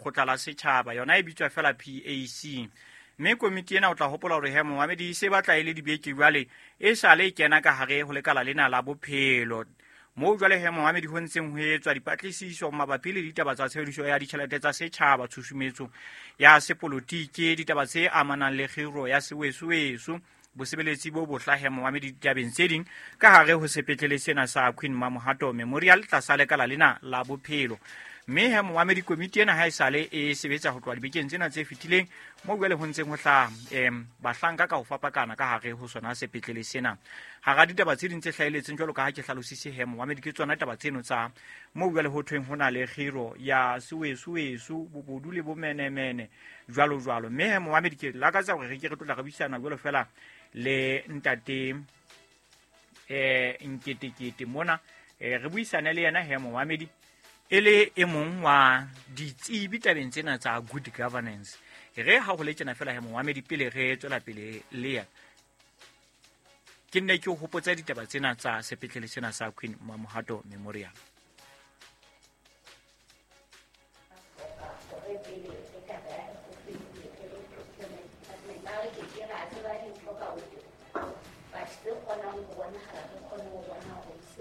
lekgotla la setjhaba yona e bitswa fela PAC. Mme komiti ena o tla hopola hore he Mohammed se batla e le dibeke jwale e sale e kena ka hare ho lekala lena la bophelo, moo jwale he Mohammed ho ntseng ho etswa dipatlisiso mabapi le ditaba tsa tshebediso ya ditjhelete tsa setjhaba, tshusumetso ya sepolotiki, ditaba tse amanang le kgiro ya sewesuwesu, bosebeletsi bo bohla he Mohammed ditabeng tse ding ka hare ho sepetlele sena sa Queen Mamohato Memorial tlasa lekala lena la bophelo. Mme he Mohammed komiti ena ha e sale e sebetsa ho tloha dibekeng tsena tse fetileng, moo jwale ho ntseng ho hlaha bahlanka ka ho fapakana ka hare ho sona sepetlele sena. Hara ditaba tse ding tse hlahelletseng jwalo ka ha ke hlalositse he Mohammed ke tsona taba tseno tsa moo jwale ho thweng ho na le kgiro ya sewesuwesu, bobodu le bomenemene jwalo jwalo. Mme he Mohammed ke lakatsa hore re ke re tlo tla re buisana jwalo fela le ntate Nketekete mona re buisane le yena he Mohammed e le e mong wa ditsebi tabeng tsena tsa good governance. Re ha ho le tjena fela he Mohammed pele re tswela pele le ya ke nne ke hopotsa ditaba tsena tsa sepetlele sena sa Queen Mamohato Memorial.